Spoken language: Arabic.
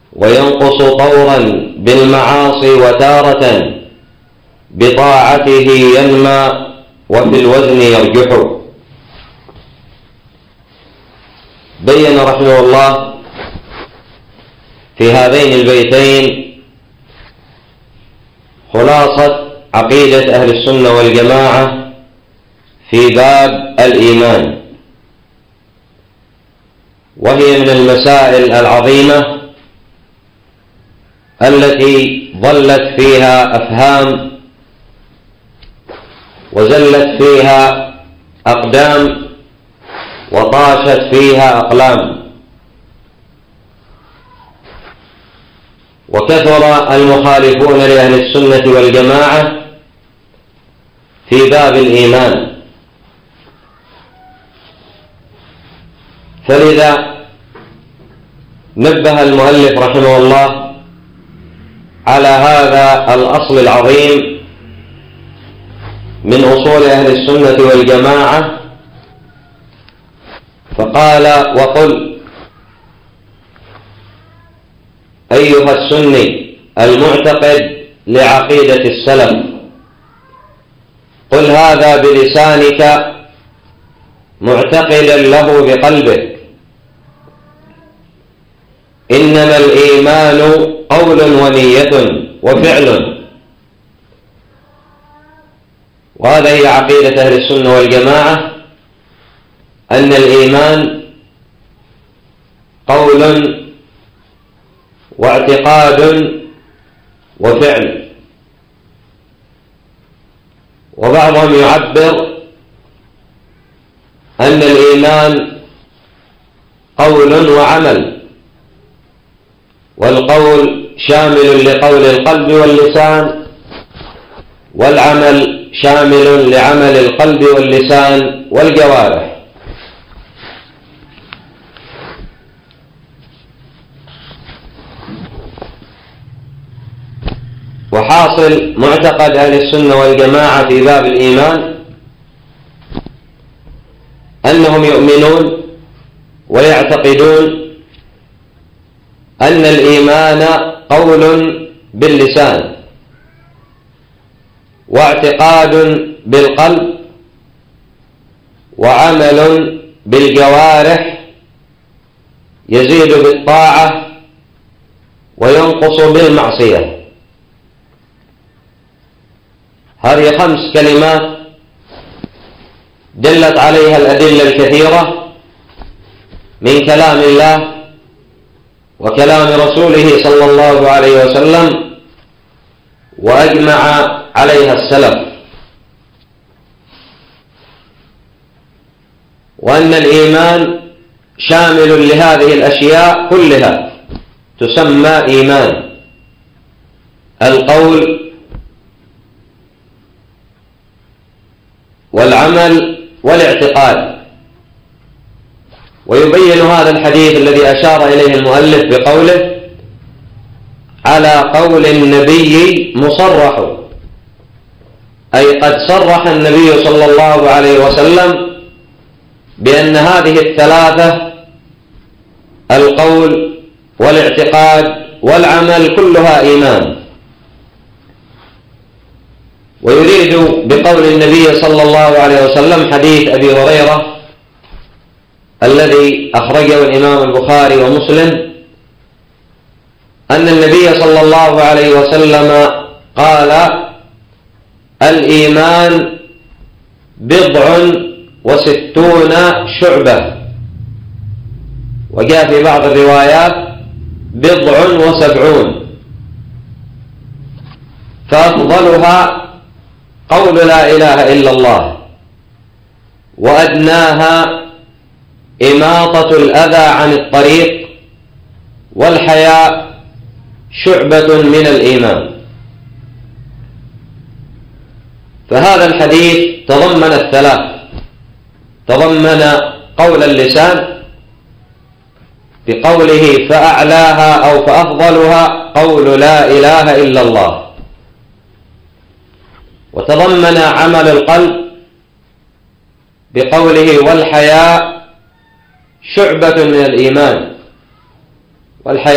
وينقص طورا بالمعاصي، وتارة بطاعته ينمى وفي الوزن يرجح. بين رحمه الله في هذين البيتين خلاصة عقيدة أهل السنة والجماعة في باب الإيمان، وهي من المسائل العظيمة التي ضلت فيها أفهام وزلت فيها أقدام وطاشت فيها أقلام، وكثر المخالفون لأهل السنة والجماعة في باب الإيمان. فلذا نبه المؤلف رحمه الله على هذا الأصل العظيم من أصول أهل السنة والجماعة، فقال: وقل أيها السني المعتقد لعقيدة السلف، قل هذا بلسانك معتقدا له بقلبك، إنما الإيمان قول ونية وفعل. وهذا هي عقيدة أهل السنة والجماعة، أن الإيمان قول واعتقاد وفعل. وبعضهم يعبر أن الإيمان قول وعمل، والقول شامل لقول القلب واللسان، والعمل شامل لعمل القلب واللسان والجوارح. وحاصل معتقد أهل السنة والجماعة في باب الإيمان أنهم يؤمنون ويعتقدون أن الإيمان قول باللسان، واعتقاد بالقلب، وعمل بالجوارح يزيد بالطاعة وينقص بالمعصية. هذه 5 كلمات دلت عليها الأدلة الكثيرة من كلام الله وكلام رسوله صلى الله عليه وسلم، وأجمع عليها السلف. وأن الإيمان شامل لهذه الأشياء كلها، تسمى إيمان: القول والعمل والاعتقاد. ويبين هذا الحديث الذي أشار إليه المؤلف بقوله: على قول النبي مصرح، أي قد صرح النبي صلى الله عليه وسلم بأن هذه الثلاثة، القول والاعتقاد والعمل، كلها إيمان. ويريد بقول النبي صلى الله عليه وسلم حديث أبي هريرة الذي أخرجه الإمام البخاري ومسلم، أن النبي صلى الله عليه وسلم قال: الإيمان 60 شعبة، وجاء في بعض الروايات 70، فأفضلها قول لا إله إلا الله، وأدناها إماطة الأذى عن الطريق، والحياء شعبة من الإيمان. فهذا الحديث تضمن الثلاث، تضمن قول اللسان بقوله: فأعلاها أو فأفضلها قول لا إله إلا الله، وتضمن عمل القلب بقوله: والحياء شعبة من الإيمان، والحياء